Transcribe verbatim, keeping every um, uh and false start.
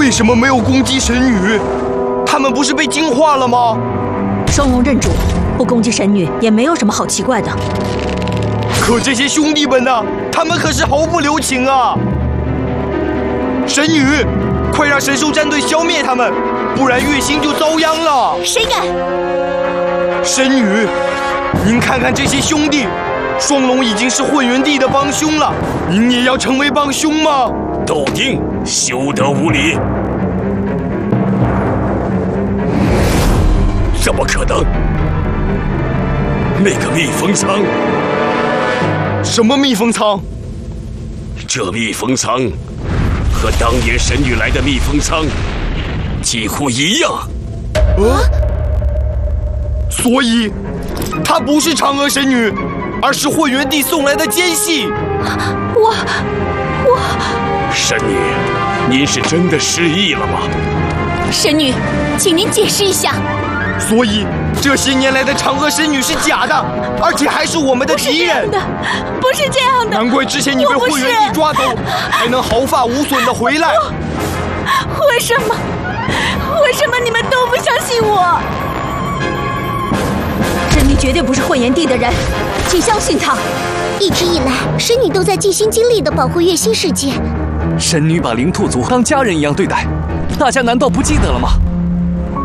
为什么没有攻击神女？他们不是被净化了吗？ 双龙认主，不攻击神女也没有什么好奇怪的。 可这些兄弟们呢？他们可是毫不留情啊！神女，快让神兽战队消灭他们，不然月星就遭殃了。 谁敢？ 神女，您看看这些兄弟，双龙已经是混元帝的帮凶了，您也要成为帮凶吗？ 豆丁，休得无礼！怎么可能？那个蜜蜂仓， 什么蜜蜂仓？ 这蜜蜂仓和当年神女来的蜜蜂仓几乎一样。 啊？所以，她不是嫦娥神女，而是混元帝送来的奸细。 我，我…… 神女，您是真的失忆了吗？ 神女，请您解释一下。 所以，这些年来的嫦娥神女是假的，而且还是我们的敌人。 不是这样的， 难怪之前你被混元帝抓走，还能毫发无损的回来。 为什么？为什么你们都不相信我？ 神女绝对不是混元帝的人，请相信她。 一直以来，神女都在尽心尽力地保护月星世界。 神女把灵兔族当家人一样对待，大家难道不记得了吗？